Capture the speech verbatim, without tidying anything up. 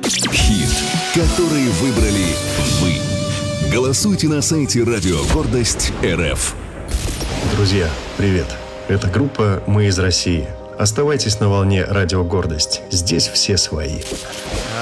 Хит, который выбрали вы. Голосуйте на сайте Радио Гордость эр эф. Друзья, привет. Это группа «Мы из России». Оставайтесь на волне Радио Гордость. Здесь все свои.